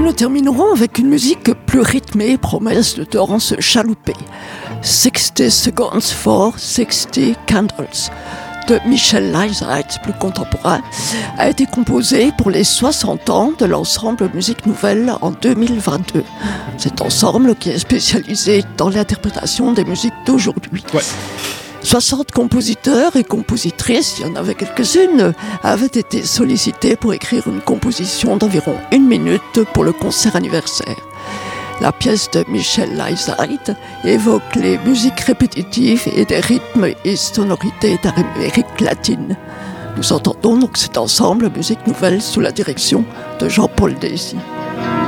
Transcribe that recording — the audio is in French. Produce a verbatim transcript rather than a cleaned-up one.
nous terminerons avec une musique plus rythmée, promesse de Torrance Chaloupé. sixty Seconds for sixty Candles de Michel Leisheit, plus contemporain, a été composé pour les soixante ans de l'ensemble Musique Nouvelle en deux mille vingt-deux. Cet ensemble qui est spécialisé dans l'interprétation des musiques d'aujourd'hui. Ouais. soixante compositeurs et compositrices, il y en avait quelques-unes, avaient été sollicités pour écrire une composition d'environ une minute pour le concert anniversaire. La pièce de Michel Leisheit évoque les musiques répétitives et des rythmes et sonorités d'Amérique latine. Nous entendons donc cet ensemble Musique Nouvelle sous la direction de Jean-Paul Daisy.